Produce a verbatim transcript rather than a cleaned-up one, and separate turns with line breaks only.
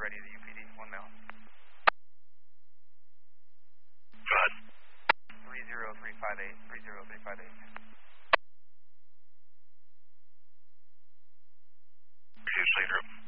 ready to the U P D, one mil.
Go ahead.
three zero three five eight, three zero three five eight.
Two, Slate Group.